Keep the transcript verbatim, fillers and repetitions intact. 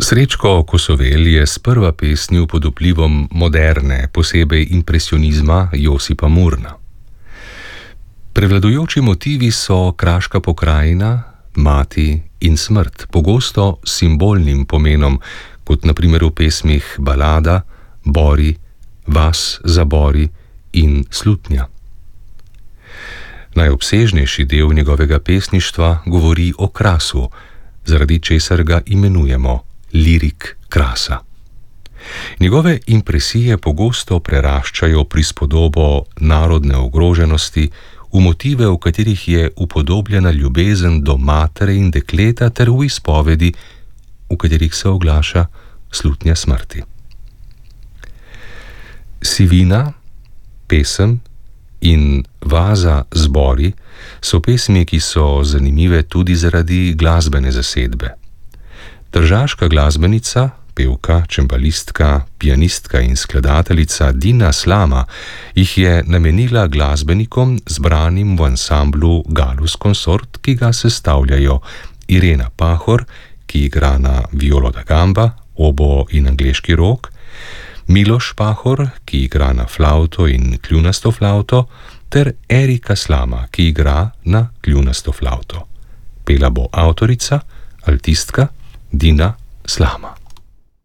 Srečko Kosovel je sprva pesnil pod vplivom moderne, posebej impresionizma Josipa Murna. Prevladujoči motivi so kraška pokrajina, mati in smrt, pogosto s simbolnim pomenom, kot na primer v pesmih Balada, Bori, Vas za Bori in Slutnja. Najobsežnejši del njegovega pesništva govori o krasu, zaradi česar ga imenujemo lirik krasa. Njegove impresije pogosto preraščajo prispodobo narodne ogroženosti v motive, v katerih je upodobljena ljubezen do matere in dekleta, ter v izpovedi, v katerih se oglaša slutnja smrti. Sivina, pesem in Vaza zbori so pesmi, ki so zanimive tudi zaradi glasbene zasedbe. Tržaška glasbenica, pevka, čembalistka, pianistka in skladateljica Dina Slama jih je namenila glasbenikom zbranim v ansamblu Galus Consort, ki ga sestavljajo Irena Pahor, ki igra na violo da gamba, obo in angleški rog, Miloš Pahor, ki igra na flavto in kljunasto flavto, ter Erika Slama, ki igra na kljunasto flavto. Pela bo avtorica, altistka Dina Slama.